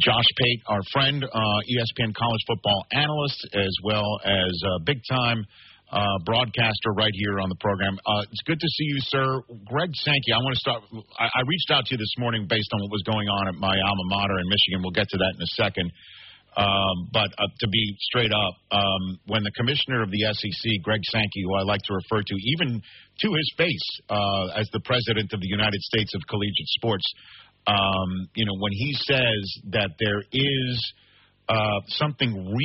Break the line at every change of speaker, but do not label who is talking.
Josh Pate, our friend, ESPN college football analyst, as well as big-time broadcaster right here on the program. It's good to see you, sir. Greg Sankey, I want to start. I reached out to you this morning based on what was going on at my alma mater in Michigan. We'll get to that in a second. But to be straight up, when the commissioner of the SEC, Greg Sankey, who I like to refer to even to his face as the president of the United States of Collegiate Sports, when he says that there is something